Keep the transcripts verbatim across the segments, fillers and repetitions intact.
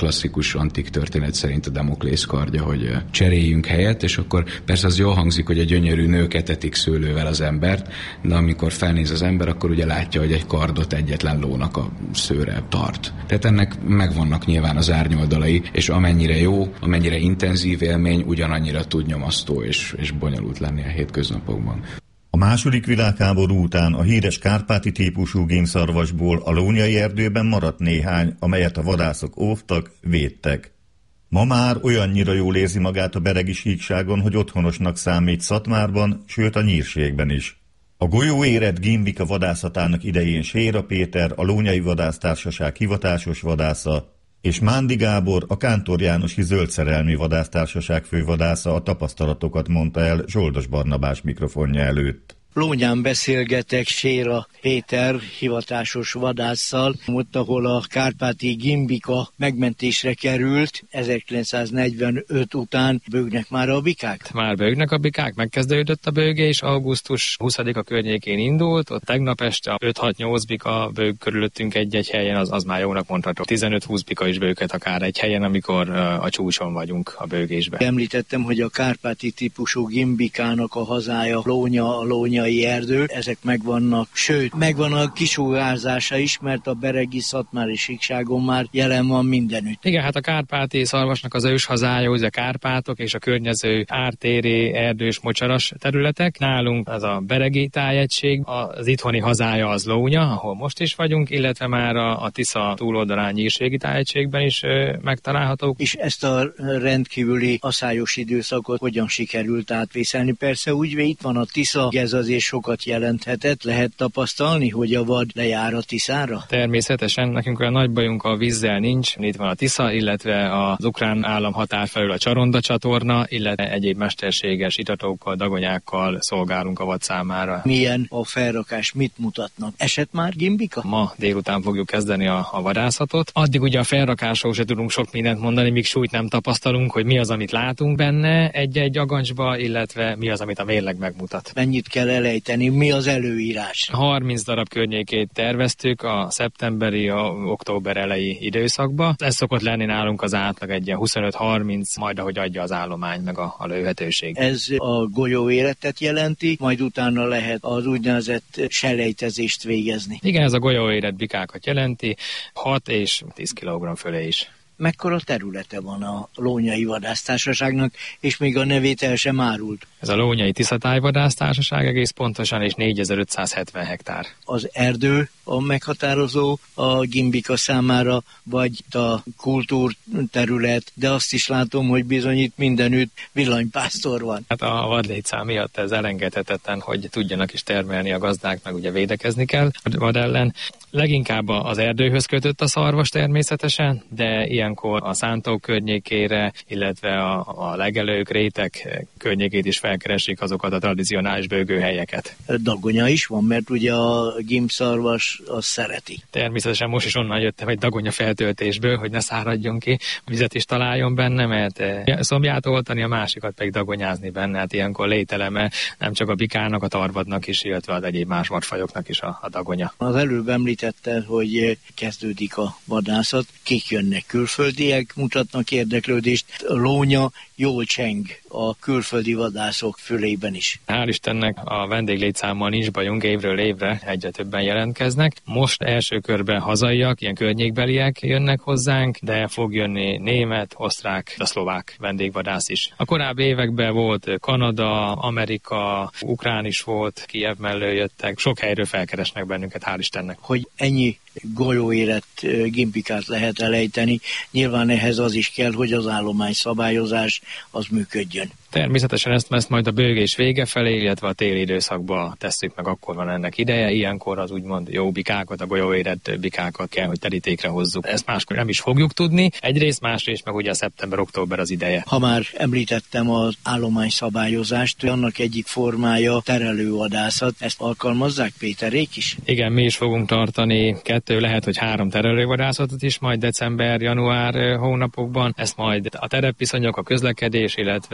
klasszikus antik történet szerint a Damoklész kardja, hogy cseréljünk helyet, és akkor persze az jól hangzik, hogy a gyönyörű nők etetik szőlővel az embert, de amikor felnéz az ember, akkor ugye látja, hogy egy kardot egyetlen lónak a szőre tart. Tehát ennek megvannak nyilván az árnyoldalai, és amennyire jó, amennyire intenzív élmény, ugyanannyira tud nyomasztó és, és bonyolult lenni a hétköznapokban. A második világháború után a híres kárpáti típusú gímszarvasból a Lónyai erdőben maradt néhány, amelyet a vadászok óvtak, védtek. Ma már olyannyira jól érzi magát a beregi síkságon, hogy otthonosnak számít Szatmárban, sőt a Nyírségben is. A golyóérett gimbika vadászatának idején Séra Péter, a Lónyai Vadásztársaság hivatásos vadásza, és Mándi Gábor, a Kántor Jánosi Zöldszerelmi Vadásztársaság fővadásza a tapasztalatokat mondta el Zsoldos Barnabás mikrofonja előtt. Lónyán beszélgetek Séra Péter hivatásos vadásszal, ott, ahol a kárpáti gimbika megmentésre került ezerkilencszáznegyvenöt után. Bőgnek már a bikák? Már bőgnek a bikák, megkezdődött a bőgés, augusztus huszadika környékén indult, ott tegnap este öt-hat-nyolc bika bőg körülöttünk egy-egy helyen, az, az már jónak mondható. tizenöt-húsz bika is bőghet akár egy helyen, amikor uh, a csúcson vagyunk a bőgésben. Említettem, hogy a kárpáti típusú gimbikának a hazája Lónya, a Lónyai erdő, ezek megvannak, sőt, megvan a kisugárzása is, mert a beregi szatmári síkságon már jelen van mindenütt. Igen, hát a kárpáti szarvasnak az ős hazája, az a Kárpátok és a környező ártéri, erdős, mocsaras területek. Nálunk az a beregi tájegység, az itthoni hazája az Lónya, ahol most is vagyunk, illetve már a, a Tisza túloldalán Nyírségi tájegységben is ö, megtalálhatók. És ezt a rendkívüli aszályos időszakot hogyan sikerült átvészelni? Persze úgy, hogy itt van a Tisza, ez azért sokat jelenthetett, lehet tapasztalni, hogy a vad lejár a Tiszára? Természetesen, nekünk olyan nagy bajunk a vízzel nincs. Itt van a Tisza, illetve az ukrán állam határ felül a Csaronda csatorna, illetve egyéb mesterséges itatokkal, dagonyákkal szolgálunk a vad számára. Milyen a felrakás, mit mutatnak? Esett már gimbika? Ma délután fogjuk kezdeni a, a vadászatot. Addig ugye a felrakásról se tudunk sok mindent mondani, míg súlyt nem tapasztalunk, hogy mi az, amit látunk benne egy-egy agancsba, illetve mi az, amit a mérleg megmutat. Mennyit kell elejteni, mi az előírás? harminc darab környékét terveztük a szeptemberi, a október elejé időszakba. Ez szokott lenni nálunk az átlag egy ilyen huszonöt-harminc, majd ahogy adja az állomány meg a, a lőhetőség. Ez a golyóéretet jelenti, majd utána lehet az úgynevezett selejtezést végezni. Igen, ez a golyóérett bikákat jelenti, hat és tíz kilogramm fölé is. Mekkora területe van a Lónyai Vadásztársaságnak, és még a nevét el sem árult? Ez a Lónyai Tiszatáj Vadásztársaság egész pontosan, és négyezer-ötszázhetven hektár. Az erdő a meghatározó a gimbika számára, vagy a kultúrterület, de azt is látom, hogy bizony itt mindenütt villanypásztor van. Hát a vadlétszám miatt ez elengedhetetlen, hogy tudjanak is termelni a gazdák, meg ugye védekezni kell a vad ellen. Leginkább az erdőhöz kötött a szarvas természetesen, de ilyenkor a szántók környékére, illetve a, a legelők, rétek környékét is felkeresik azokat a tradicionális bőgőhelyeket. Dagonya is van, mert ugye a gimbszarvas azt szereti. Természetesen most is onnan jöttem egy dagonya feltöltésből, hogy ne száradjon ki, vizet is találjon benne, mert szomját oltani, a másikat pedig dagonyázni benne. Hát ilyenkor lételeme nem csak a bikának, a tarvadnak is, illetve az egyéb más vadfajoknak is a, a dagonya. Az előbb említette, hogy kezdődik a vadászat, kik jönnek, külföldiek mutatnak érdeklődést, Lónya jól cseng a külföldi vadászok fülében is. Hál' Istennek a vendéglétszámmal nincs bajunk, évről évre egyre többen jelentkeznek. Most első körben hazaiak, ilyen környékbeliek jönnek hozzánk, de fog jönni német, osztrák, a szlovák vendégvadász is. A korábbi években volt Kanada, Amerika, ukrán is volt, Kijev mellől jöttek, sok helyről felkeresnek bennünket, hál' Istennek. Hogy ennyi golyóérett gimbikát lehet elejteni, nyilván ehhez az is kell, hogy az állomány szabályozás az működjön. Természetesen ezt, ezt majd a bőgés vége felé, illetve a téli időszakban tesszük meg, akkor van ennek ideje. Ilyenkor az úgymond jó bikákat, a golyóérett bikákat kell, hogy terítékre hozzuk. Ezt máskor nem is fogjuk tudni. Egyrészt, másrészt meg ugye a szeptember-október az ideje. Ha már említettem az állomány szabályozást, annak egyik formája terelővadászat. Ezt alkalmazzák Péterék is? Igen, mi is fogunk tartani kettő, lehet, hogy három terelővadászatot is, majd december-január hónapokban. Ezt majd a terepviszonyok, a közlekedés, illetve az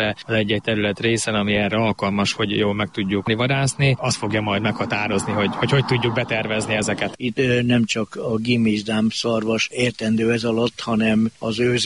egy-egy terület részen, ami erre alkalmas, hogy jól meg tudjuk vadászni, az fogja majd meghatározni, hogy hogy, hogy tudjuk betervezni ezeket. Itt nem csak a gimmizdám szarvas értendő ez alatt, hanem az őzi